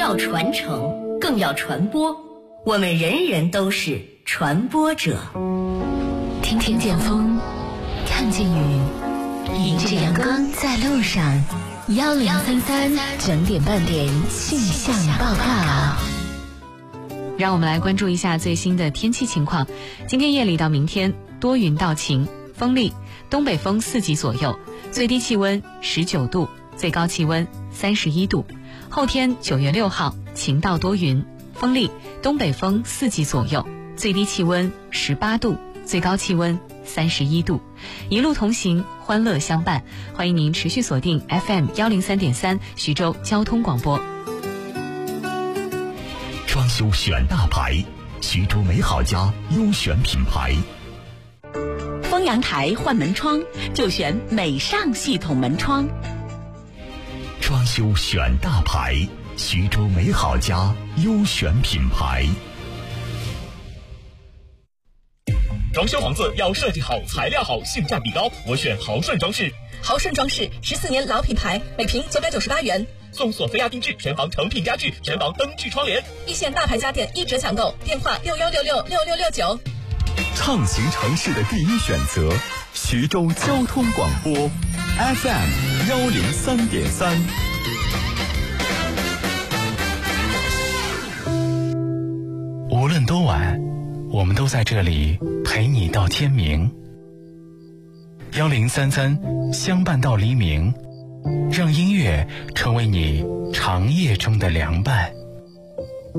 要传承，更要传播。我们人人都是传播者。 听见风，看见雨，迎着阳光在路上。1033整点半点气象报告。 让我们来关注一下最新的天气情况。今天夜里到明天多云到晴，风力，东北风4级左右，最低气温19度，最高气温31度。后天9月6号晴到多云，风力，东北风4级左右，最低气温18度，最高气温31度。一路同行，欢乐相伴。欢迎您持续锁定 FM 103.3徐州交通广播。 装修选大牌，徐州美好家优选品牌。 封阳台换门窗就选美尚系统门窗。 装修选大牌，徐州美好家优选品牌。 装修房子要设计好，材料好，性价比高，我选豪顺装饰。 豪顺装饰14年老品牌，每平998元， 送索菲亚定制全房成品家具，全房灯具窗帘。 一线大牌家电1折抢购，电话61666669。 畅行城市的第一选择，徐州交通广播 FM 103.3。 无论多晚，我们都在这里陪你到天明。1033相伴到黎明，让音乐成为你长夜中的凉伴。